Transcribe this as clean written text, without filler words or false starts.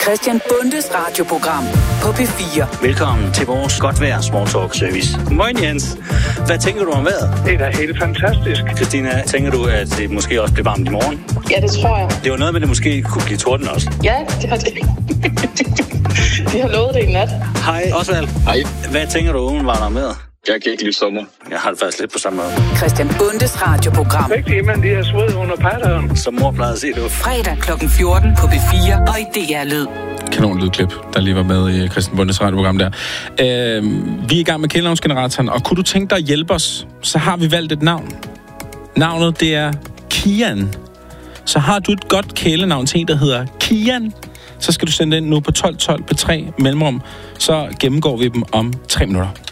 Christian Bundes radioprogram på P4. Velkommen til vores godt vejr small talk service. Moin Jens. Hvad tænker du om vejret? Det er da helt fantastisk. Christina, tænker du, at det måske også bliver varmt i morgen? Ja, det tror jeg. Det var noget med, at det måske kunne blive torden også. Ja, det har det. De har lovet det i nat. Hej Osvald. Hej. Hvad tænker du umiddelbart om vejret? Jeg kan ikke lide sommer. Jeg har det faktisk lidt på samme måde. Christian Bundes radioprogram. Rigtig, men de er sved under patteren. Som mor plejede at se det. Fredag kl. 14 på P4 og i DR Lyd. Kanon lydklip, der lige var med i Christian Bundes radioprogram der. Vi er i gang med kælenavnsgeneratoren, og kunne du tænke dig at hjælpe os, så har vi valgt et navn. Navnet, det er Kian. Så har du et godt kælenavn til en, der hedder Kian, så skal du sende det ind nu på 1212 på 3 mellemrum, så gennemgår vi dem om 3 minutter.